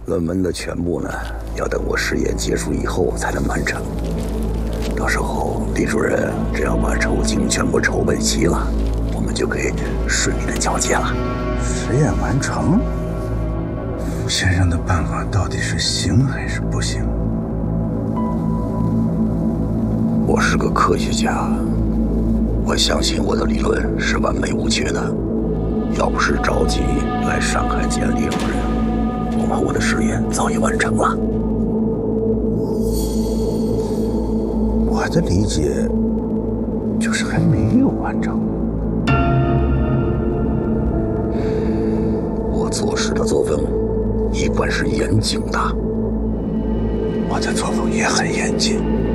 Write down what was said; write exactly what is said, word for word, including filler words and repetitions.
论文的全部呢，要等我实验结束以后才能完成。到时候李主任只要把酬金全部筹备齐了，我们就可以顺利的交接了。 实验完成？傅先生的办法到底是行还是不行？ 我是个科学家，我相信我的理论是完美无缺的。要不是着急来上海见李主任，恐怕我的实验早已完成了。 我的理解就是还没有完成。 我做事的作风一贯是严谨的。 我的作风也很严谨。